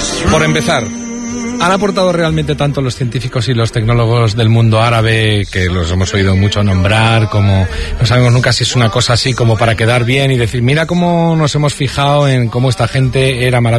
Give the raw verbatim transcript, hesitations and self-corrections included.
Por empezar, ¿han aportado realmente tanto los científicos y los tecnólogos del mundo árabe, que los hemos oído mucho nombrar, como no sabemos nunca si es una cosa así como para quedar bien y decir, mira cómo nos hemos fijado en cómo esta gente era maravillosa?